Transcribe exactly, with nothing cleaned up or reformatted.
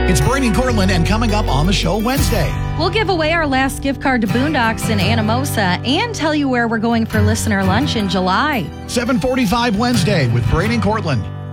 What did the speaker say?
It's Brady Cortland, and coming up on the show Wednesday. We'll give away our last gift card to Boondocks in Anamosa and tell you where we're going for listener lunch in July. seven forty-five Wednesday with Brady Cortland.